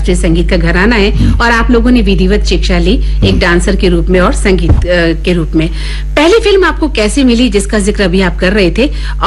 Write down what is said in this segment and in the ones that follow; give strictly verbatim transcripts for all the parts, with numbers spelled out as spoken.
शास्त्रीय संगीत का घराना है और आप लोगों ने विधिवत शिक्षा ली एक डांसर के रूप में और संगीत के रूप में। पहली फिल्म आपको कैसे मिली जिसका जिक्र अभी आप कर रहे थे,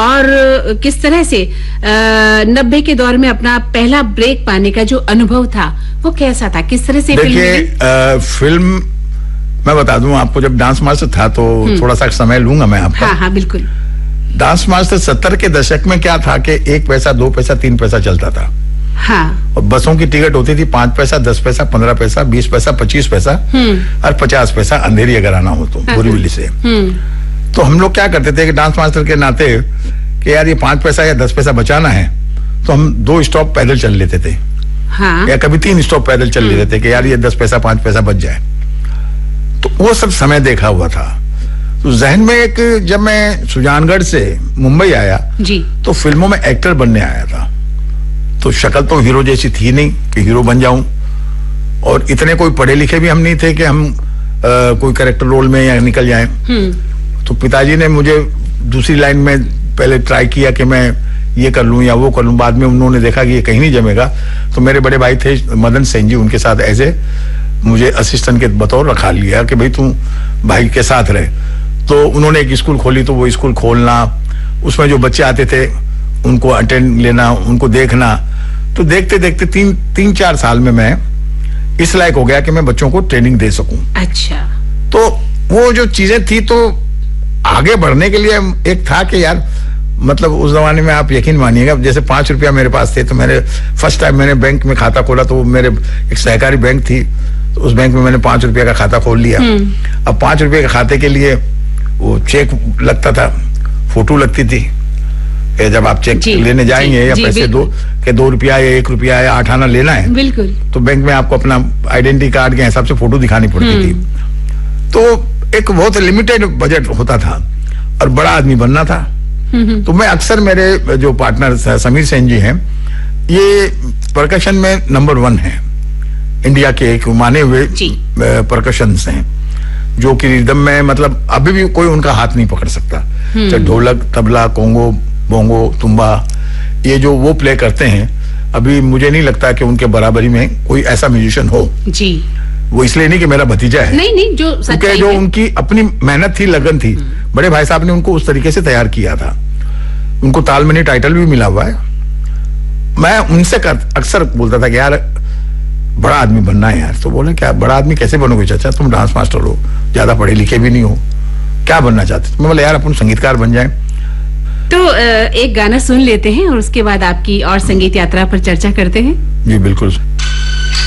और किस तरह से नब्बे के दौर में अपना पहला ब्रेक पाने का जो अनुभव था वो कैसा था, किस तरह से? देखिए फिल्म मैं बता दूं आपको, जब डांस मास्टर था तो थोड़ा सा समय लूंगा मैं आपका। हाँ हाँ बिल्कुल। डांस मास्टर सत्तर के दशक में क्या था कि एक पैसा, दो पैसा, तीन पैसा चलता था। हाँ। और बसों की टिकट होती थी पांच पैसा, दस पैसा, पंद्रह पैसा, बीस पैसा, पच्चीस पैसा और पचास पैसा अंधेरी अगर आना हो तो बोरीवली से। तो हम लोग क्या करते थे कि डांस मास्टर के नाते कि यार ये पांच पैसा या दस पैसा बचाना है तो हम दो स्टॉप पैदल चल लेते थे। हाँ। या कभी तीन स्टॉप पैदल चल लेते थे कि यार ये दस पैसा पांच पैसा बच जाए। तो वो सब समय देखा हुआ था। तो जहन में एक, जब मैं सुजानगढ़ से मुंबई आया जी, तो फिल्मों में एक्टर बनने आया था। तो शक्ल तो हीरो जैसी थी नहीं कि हीरो बन जाऊं, और इतने कोई पढ़े लिखे भी हम नहीं थे कि हम आ, कोई कैरेक्टर रोल में या निकल जाएं। तो पिताजी ने मुझे दूसरी लाइन में पहले ट्राई किया कि मैं ये कर लूं या वो कर लूं। बाद में उन्होंने देखा कि ये कहीं नहीं जमेगा, तो मेरे बड़े भाई थे मदन सेन जी, उनके साथ ऐसे मुझे असिस्टेंट के बतौर रखा लिया कि भाई तू भाई के साथ रहे। तो उन्होंने एक स्कूल खोली, तो वो स्कूल खोलना, उसमें जो बच्चे आते थे उनको अटेंड लेना, उनको देखना। तो देखते देखते तीन तीन चार साल में मैं इस लायक हो गया कि मैं बच्चों को ट्रेनिंग दे सकूं। अच्छा। तो वो जो चीजें थी, तो आगे बढ़ने के लिए एक था कि यार मतलब उस जमाने में आप यकीन मानिएगा, जैसे पांच रुपया मेरे पास थे तो मैंने फर्स्ट टाइम मैंने बैंक में खाता खोला, तो मेरे एक सहकारी बैंक थी, तो उस बैंक में मैंने पांच रुपया का खाता खोल लिया। अब पांच रुपये के खाते के लिए वो चेक लगता था, फोटो लगती थी। जब आप चेक लेने जाएंगे या पैसे दो के दो रुपया या एक रुपया या आठ आना लेना है, बिल्कुल, तो बैंक में आपको अपना आइडेंटिटी कार्ड के हिसाब से फोटो दिखानी पड़ती थी। तो एक बहुत लिमिटेड बजट होता था और बड़ा आदमी बनना था। तो मैं अक्सर, मेरे जो पार्टनर समीर सेन जी हैं, ये परकशन में नंबर वन है, इंडिया के एक माने हुए परकशंस हैं, जो कि रिदम में मतलब अभी भी कोई उनका हाथ नहीं पकड़ सकता। चाहे ढोलक, तबला, कोंगो, बोंगो, तुम्बा, ये जो वो प्ले करते हैं, अभी मुझे नहीं लगता कि उनके बराबरी में कोई ऐसा म्यूजिशियन हो जी। वो इसलिए नहीं कि मेरा भतीजा है, नहीं नहीं, जो क्योंकि जो उनकी अपनी मेहनत थी, लगन थी, बड़े भाई साहब ने उनको उस तरीके से तैयार किया था। उनको तालमनी टाइटल भी मिला हुआ है। मैं उनसे अक्सर बोलता था कि यार बड़ा आदमी बनना है यार। तो बोले क्या बड़ा आदमी कैसे बनोगे चाचा, तुम डांस मास्टर हो, ज्यादा पढ़े लिखे भी नहीं हो, क्या बनना चाहते? मैं बोला यार अपन संगीतकार बन जाए। तो एक गाना सुन लेते हैं और उसके बाद आपकी और संगीत यात्रा पर चर्चा करते हैं। जी बिल्कुल।